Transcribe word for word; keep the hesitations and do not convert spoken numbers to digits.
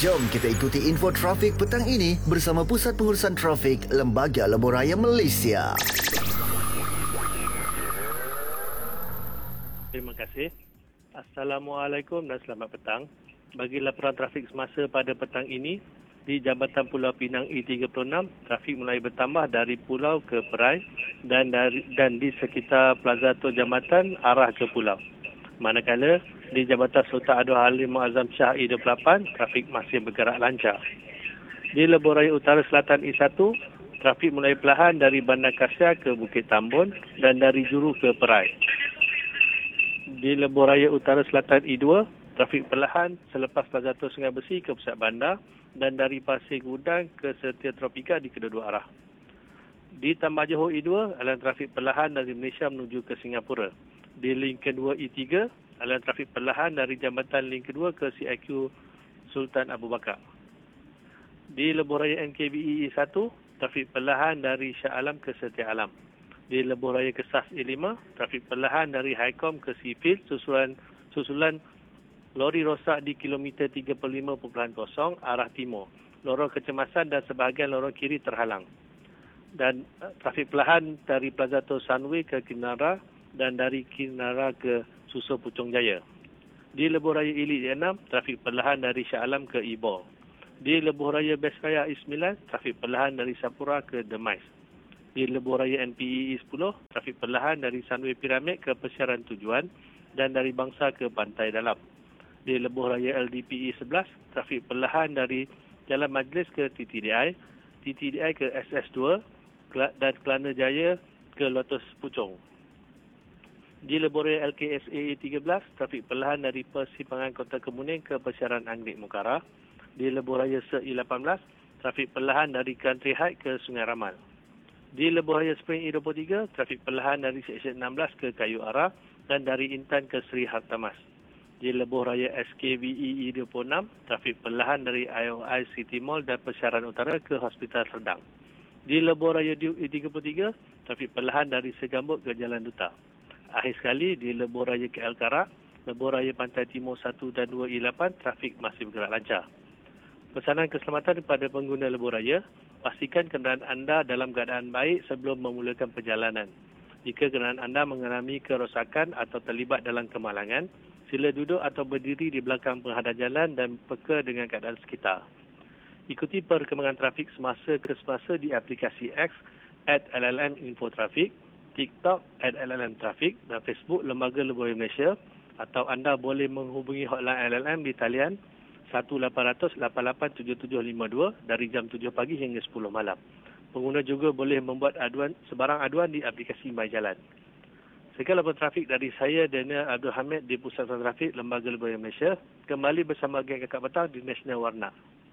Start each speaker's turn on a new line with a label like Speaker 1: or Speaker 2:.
Speaker 1: Jom kita ikuti info trafik petang ini bersama Pusat Pengurusan Trafik Lembaga Lebuh Raya Malaysia.
Speaker 2: Terima kasih. Assalamualaikum dan selamat petang. Bagi laporan trafik semasa pada petang ini, di Jambatan Pulau Pinang E tiga puluh enam, trafik mulai bertambah dari pulau ke Perai dan dari, dan di sekitar Plaza Tua Jambatan arah ke pulau. Manakala di Jambatan Sultan Abdul Halim Muazzam Shah E dua puluh lapan, trafik masih bergerak lancar. Di Lebuh Raya Utara Selatan E satu, trafik mulai perlahan dari Bandar Kasia ke Bukit Tambun dan dari Juru ke Perai. Di Lebuh Raya Utara Selatan E dua, trafik perlahan selepas Plaza Tua Sungai Besi ke Pusat Bandar dan dari Pasir Gudang ke Setia Tropika di kedua-dua arah. Di Tambak Johor E dua, aliran trafik perlahan dari Malaysia menuju ke Singapura. Di link kedua E tiga, aliran trafik perlahan dari Jambatan link kedua ke C I Q Sultan Abu Bakar. Di Lebuh Raya M K B E E satu, trafik perlahan dari Shah Alam ke Setia Alam. Di Lebuh Raya Kesas E lima, trafik perlahan dari Highcom ke Seafield susulan, susulan lori rosak di kilometer tiga puluh lima titik kosong arah timur. Lorong kecemasan dan sebahagian lorong kiri terhalang. Dan uh, trafik perlahan dari Plaza Tua Sunway ke Kinara dan dari Kinara ke Susul Puchong Jaya. Di Lebuh Raya Elite E enam, trafik perlahan dari Shah Alam ke Ipoh. Di Lebuh Raya Best Raya E sembilan, trafik perlahan dari Sapura ke Demais. Di Lebuh Raya N P E E sepuluh, trafik perlahan dari Sunway Pyramid ke Persiaran Tujuan dan dari Bangsa ke Pantai Dalam. Di Lebuh Raya L D P E sebelas, trafik perlahan dari Jalan Majlis ke T T D I, T T D I ke S S dua dan Kelana Jaya ke Lotus Puchong. Di Lebuh Raya L K S A E tiga belas, trafik perlahan dari Persimpangan Kota Kemuning ke Persiaran Anggerik Mukara. Di Lebuh Raya S E lapan belas, trafik perlahan dari Country High ke Sungai Ramal. Di Lebuh Raya Spring E dua puluh tiga, trafik perlahan dari Seksyen enam belas ke Kayu Ara dan dari Intan ke Seri Hartamas. Di Lebuh Raya S K V E E dua puluh enam, trafik perlahan dari I O I City Mall dan Persiaran Utara ke Hospital Serdang. Di Lebuh Raya Duke E tiga puluh tiga, trafik perlahan dari Segambut ke Jalan Duta. Akhir sekali, di Lebuh Raya K L Karak, Lebuh Raya Pantai Timur satu dan dua E lapan, trafik masih bergerak lancar. Pesanan keselamatan kepada pengguna Lebuh Raya, pastikan kenderaan anda dalam keadaan baik sebelum memulakan perjalanan. Jika kenderaan anda mengalami kerosakan atau terlibat dalam kemalangan, sila duduk atau berdiri di belakang penghadap jalan dan peka dengan keadaan sekitar. Ikuti perkembangan trafik semasa ke semasa di aplikasi X at L L M Info Trafik, TikTok at L L M Trafik dan Facebook Lembaga Lebuh Raya Malaysia, atau anda boleh menghubungi hotline L L M di talian satu lapan kosong kosong lapan lapan tujuh tujuh lima dua dari jam tujuh pagi hingga sepuluh malam. Pengguna juga boleh membuat aduan sebarang aduan di aplikasi My Jalan. Sekian laporan trafik dari saya, Daniel Abdul Hamid di Pusat Trafik Lembaga Lebuh Raya Malaysia. Kembali bersama geng Kakak Petang di Nasional Warna.